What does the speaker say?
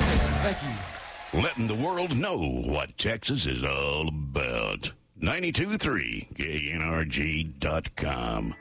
Thank you. Letting the world know what Texas is all about. 92.3 KNRG.com.